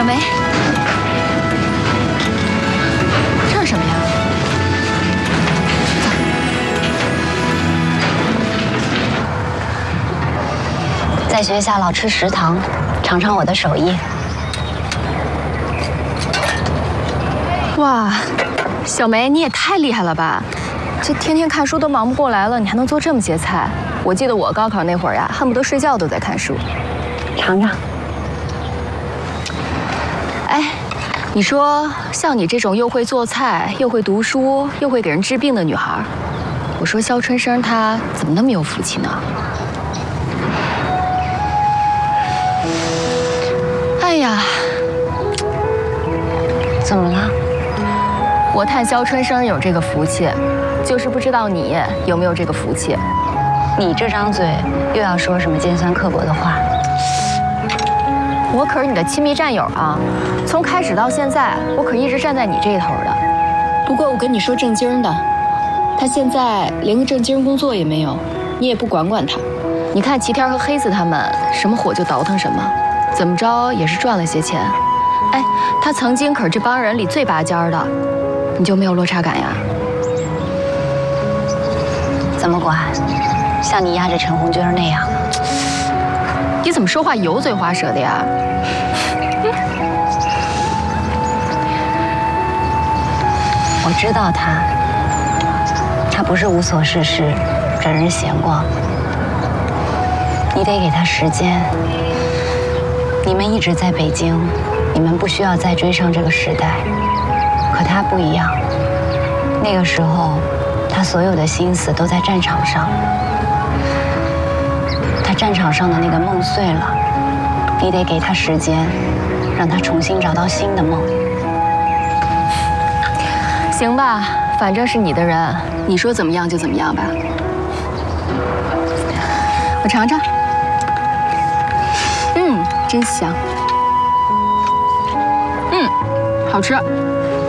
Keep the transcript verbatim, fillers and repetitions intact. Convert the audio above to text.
梅，这是什么呀？ 在学校老吃食堂，尝尝我的手艺。 哇，小梅你也太厉害了吧！这天天看书都忙不过来了，你还能做这么些菜？我记得我高考那会儿呀，恨不得睡觉都在看书。 尝尝。 哎，你说像你这种又会做菜、又会读书、又会给人治病的女孩，我说肖春生她怎么那么有福气呢？哎呀， 怎么了？ 我叹肖春生有这个福气，就是不知道你有没有这个福气。 你这张嘴又要说什么尖酸刻薄的话？ 我可是你的亲密战友啊，从开始到现在，我可一直站在你这一头的。不过我跟你说正经的，他现在连个正经工作也没有，你也不管管他。你看齐天和黑子他们什么火就倒腾什么，怎么着也是赚了些钱。哎，他曾经可是这帮人里最拔尖的，你就没有落差感呀？ 怎么管？像你压着陈红军那样？ 你怎么说话油嘴滑舌的呀？ 我知道他，他不是无所事事、整日闲逛。你得给他时间。你们一直在北京，你们不需要再追上这个时代。可他不一样，那个时候，他所有的心思都在战场上。他战场上的那个梦碎了，你得给他时间，让他重新找到新的梦。 行吧，反正是你的人，你说怎么样就怎么样吧。我尝尝，嗯，真香，嗯，好吃。